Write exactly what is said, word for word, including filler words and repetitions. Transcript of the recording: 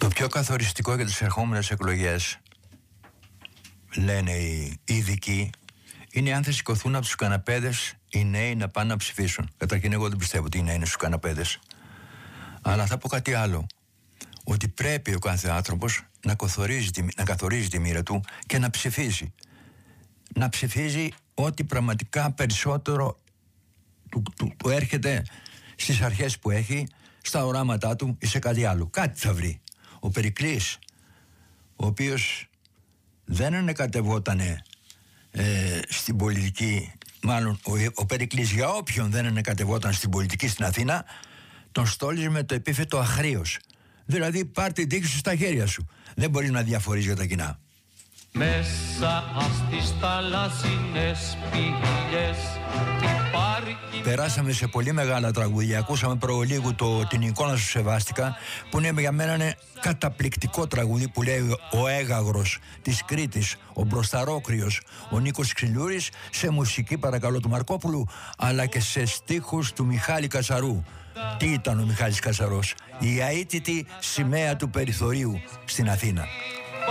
Το πιο καθοριστικό για τις ερχόμενες εκλογές, λένε οι ειδικοί, είναι αν θα σηκωθούν από τους καναπέδες οι νέοι να πάνε να ψηφίσουν. Καταρχήν, εγώ δεν πιστεύω ότι οι νέοι είναι στους καναπέδες. Αλλά θα πω κάτι άλλο. Ότι πρέπει ο κάθε άνθρωπος να καθορίζει, να καθορίζει τη μοίρα του και να ψηφίζει. Να ψηφίζει ό,τι πραγματικά περισσότερο του, του, του έρχεται στις αρχές που έχει, στα οράματά του ή σε κάτι άλλο. Κάτι θα βρει. Ο Περικλής, ο οποίος δεν ανεκατευότανε ε, στην πολιτική, μάλλον ο, ο Περικλής για όποιον δεν ανεκατευόταν στην πολιτική στην Αθήνα, τον στόλιζε με το επίθετο αχρίος. Δηλαδή, πάρ' την τύχη σου στα χέρια σου. Δεν μπορείς να διαφορείς για τα κοινά. Μέσα στις θαλάσσινες πηγές υπάρχει... Περάσαμε σε πολύ μεγάλα τραγούδια. Ακούσαμε προλίγου το «Την εικόνα σου σεβάστηκα», που είναι για μένα ένα καταπληκτικό τραγούδι που λέει ο Έγαγρος της Κρήτης, ο Μπροσταρόκριος, ο Νίκος Ξυλιούρης, σε μουσική παρακαλώ του Μαρκόπουλου, αλλά και σε στίχους του Μιχάλη Κατσαρού. Τι ήταν ο Μιχάλης Κατσαρός? Η αίτητη σημαία του περιθωρίου στην Αθήνα.